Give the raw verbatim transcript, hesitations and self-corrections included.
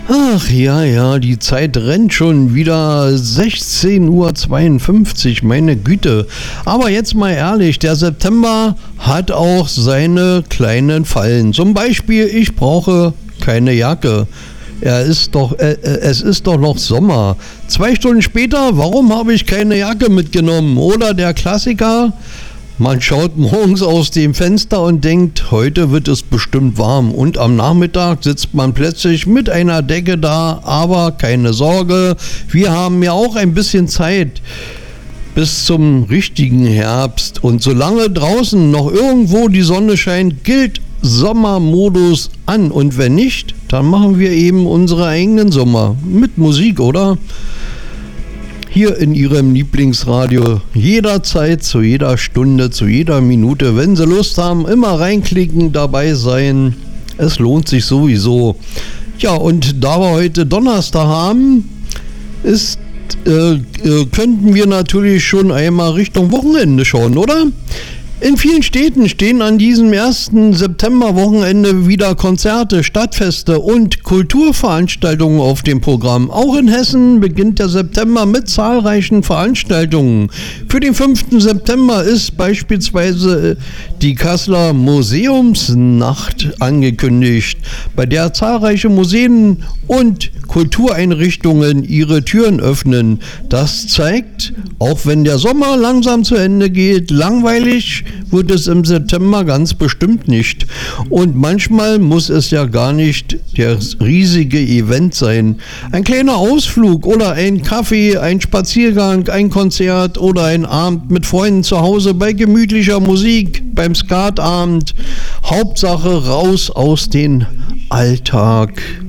Ach ja, ja, die Zeit rennt schon wieder. Sechzehn Uhr zweiundfünfzig, meine Güte. Aber jetzt mal ehrlich, der September hat auch seine kleinen Fallen. Zum Beispiel, ich brauche keine Jacke. Er ist doch, äh, es ist doch noch Sommer. Zwei Stunden später, warum habe ich keine Jacke mitgenommen? Oder der Klassiker, man schaut morgens aus dem Fenster und denkt, heute wird es bestimmt warm. Und am Nachmittag sitzt man plötzlich mit einer Decke da. Aber keine Sorge, wir haben ja auch ein bisschen Zeit bis zum richtigen Herbst. Und solange draußen noch irgendwo die Sonne scheint, gilt Sommermodus an. Und wenn nicht, dann machen wir eben unsere eigenen Sommer mit Musik, oder? Hier in Ihrem Lieblingsradio, jederzeit, zu jeder Stunde, zu jeder Minute. Wenn Sie Lust haben, immer reinklicken, dabei sein. Es lohnt sich sowieso. Ja, und da wir heute Donnerstag haben, ist, äh, äh, könnten wir natürlich schon einmal Richtung Wochenende schauen, oder? In vielen Städten stehen an diesem ersten Septemberwochenende wieder Konzerte, Stadtfeste und Kulturveranstaltungen auf dem Programm. Auch in Hessen beginnt der September mit zahlreichen Veranstaltungen. Für den fünften September ist beispielsweise die Kasseler Museumsnacht angekündigt, bei der zahlreiche Museen und Kultureinrichtungen ihre Türen öffnen. Das zeigt, auch wenn der Sommer langsam zu Ende geht, langweilig wird es im September ganz bestimmt nicht. Und manchmal muss es ja gar nicht der riesige Event sein. Ein kleiner Ausflug oder ein Kaffee, ein Spaziergang, ein Konzert oder ein Abend mit Freunden zu Hause bei gemütlicher Musik, beim Skatabend. Hauptsache raus aus dem Alltag.